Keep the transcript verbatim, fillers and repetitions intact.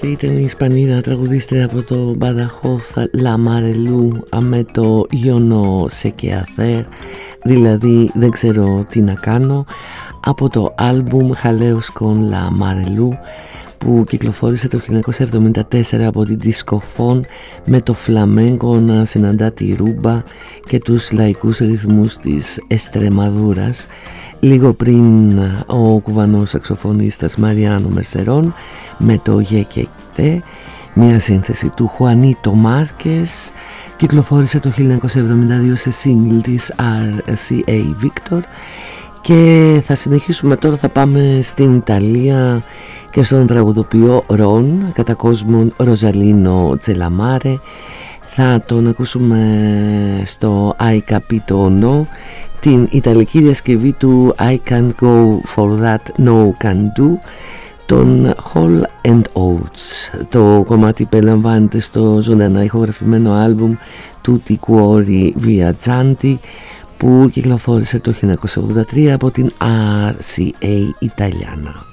Αυτή ήταν η Ισπανίδα τραγουδίστρια από το Badajoz La Marelú με το Yo no sé qué hacer, δηλαδή δεν ξέρω τι να κάνω, από το άλμπουμ Jaleos con La Marelú που κυκλοφόρησε το χίλια εννιακόσια εβδομήντα τέσσερα από την Discophone, με το φλαμέγκο να συναντά τη ρούμπα και τους λαϊκούς ρυθμούς της Εστρεμαδούρας. Λίγο πριν ο κουβανός σαξοφωνίστας Μαριάνο Μερσερόν με το «Γε και τε», μια σύνθεση του Χουανίτο Μάρκες, κυκλοφόρησε το χίλια εννιακόσια εβδομήντα δύο σε single της αρ σι έι Victor. Και θα συνεχίσουμε τώρα, θα πάμε στην Ιταλία και στον τραγουδοποιό Ρον, κατά κόσμον Ροζαλίνο Τζελαμάρε. Θα τον ακούσουμε στο I Capito No, την ιταλική διασκευή του I Can't Go For That No Can Do, τον Hall and Oates. Το κομμάτι περιλαμβάνεται στο ζωντανά ηχογραφημένο άλμπουμ του Ti Cuori Viaggianti που κυκλοφόρησε το χίλια εννιακόσια ογδόντα τρία από την αρ σι έι Italiana.